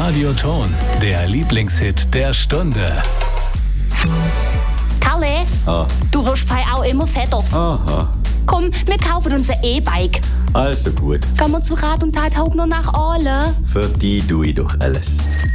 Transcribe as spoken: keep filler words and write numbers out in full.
Radioton, der Lieblingshit der Stunde. Kalle, Ah. du hast fei auch immer fetter. Aha, Komm, wir kaufen uns ein E-Bike. also gut. Gehen wir zu Rat und Tat Hauptner nach Aale. Für die tue ich doch alles.